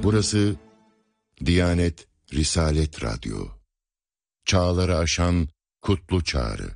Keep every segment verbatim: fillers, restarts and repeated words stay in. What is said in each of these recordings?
Burası Diyanet Risalet Radyo. Çağları aşan kutlu çağrı.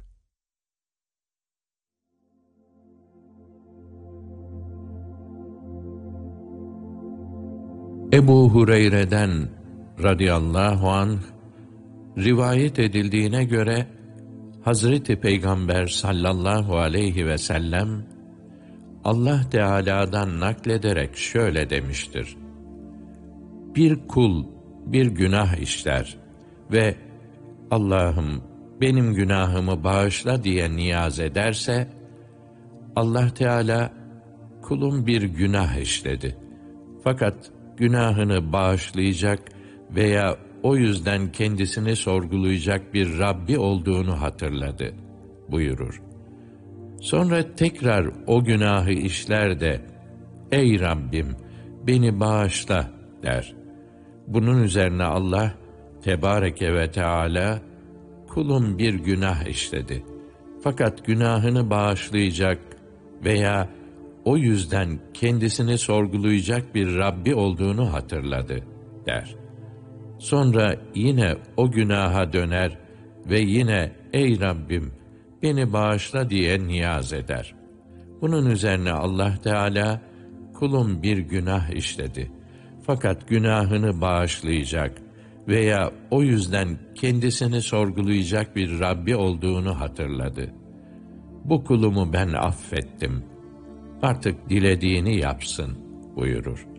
Ebu Hureyre'den radıyallahu anh rivayet edildiğine göre Hazreti Peygamber sallallahu aleyhi ve sellem Allah Teala'dan naklederek şöyle demiştir: Bir kul bir günah işler ve Allah'ım benim günahımı bağışla diye niyaz ederse, Allah Teala kulum bir günah işledi fakat günahını bağışlayacak veya o yüzden kendisini sorgulayacak bir Rabbi olduğunu hatırladı buyurur. Sonra tekrar o günahı işler de ey Rabbim beni bağışla der. Bunun üzerine Allah Tebareke ve Teala kulum bir günah işledi fakat günahını bağışlayacak veya o yüzden kendisini sorgulayacak bir Rabbi olduğunu hatırladı der. Sonra yine o günaha döner ve yine ey Rabbim beni bağışla diye niyaz eder. Bunun üzerine Allah Teala kulum bir günah işledi fakat günahını bağışlayacak veya o yüzden kendisini sorgulayacak bir Rabbi olduğunu hatırladı. Bu kulumu ben affettim. Artık dilediğini yapsın buyurur.